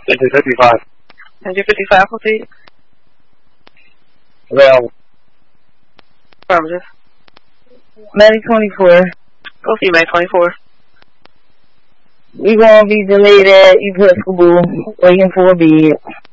Engine 55. Engine 55, proceed. Available. Affirmative. Medic 24. Proceed, Medic 24. We're going to be delayed at Episcopal, waiting for a bid.